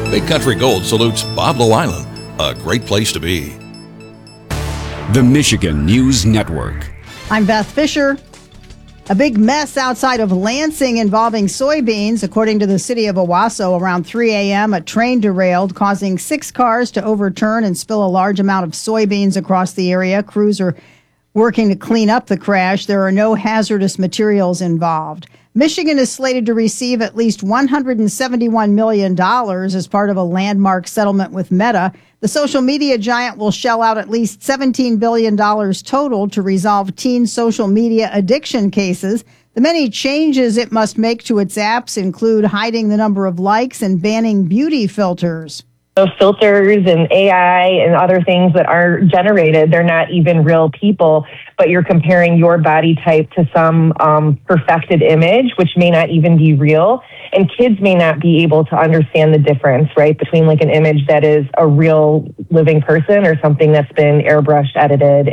Big Country Gold salutes Boblo Island, a great place to be. The Michigan News Network. I'm Beth Fisher. A big mess outside of Lansing involving soybeans. According to the city of Owasso, around 3 a.m., a train derailed, causing 6 cars to overturn and spill a large amount of soybeans across the area. Crews are working to clean up the crash. There are no hazardous materials involved. Michigan is slated to receive at least $171 million as part of a landmark settlement with Meta. The social media giant will shell out at least $17 billion total to resolve teen social media addiction cases. The many changes it must make to its apps include hiding the number of likes and banning beauty filters. Those filters and AI and other things that are generated, they're not even real people, but you're comparing your body type to some perfected image, which may not even be real. And kids may not be able to understand the difference, right, between like an image that is a real living person or something that's been airbrushed, edited,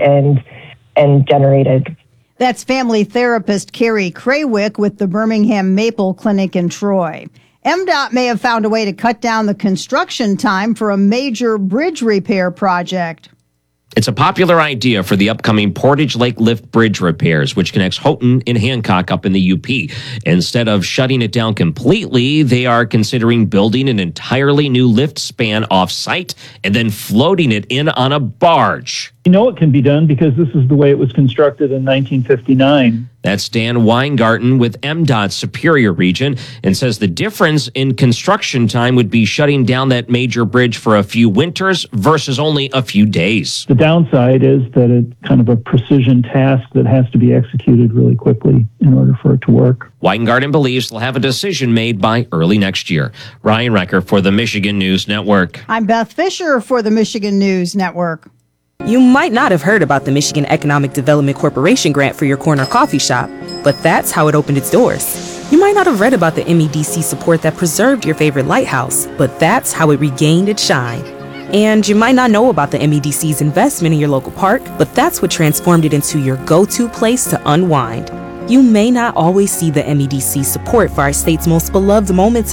and generated. That's family therapist Carrie Craywick with the Birmingham Maple Clinic in Troy. MDOT may have found a way to cut down the construction time for a major bridge repair project. It's a popular idea for the upcoming Portage Lake Lift Bridge repairs, which connects Houghton and Hancock up in the UP. Instead of shutting it down completely, they are considering building an entirely new lift span off-site and then floating it in on a barge. You know it can be done because this is the way it was constructed in 1959. That's Dan Weingarten with MDOT's Superior Region and says the difference in construction time would be shutting down that major bridge for a few winters versus only a few days. The downside is that it's kind of a precision task that has to be executed really quickly in order for it to work. Weingarten believes they'll have a decision made by early next year. Ryan Recker for the Michigan News Network. I'm Beth Fisher for the Michigan News Network. You might not have heard about the Michigan Economic Development Corporation grant for your corner coffee shop, but that's how it opened its doors. You might not have read about the MEDC support that preserved your favorite lighthouse, but that's how it regained its shine. And you might not know about the MEDC's investment in your local park, but that's what transformed it into your go-to place to unwind. You may not always see the MEDC support for our state's most beloved moments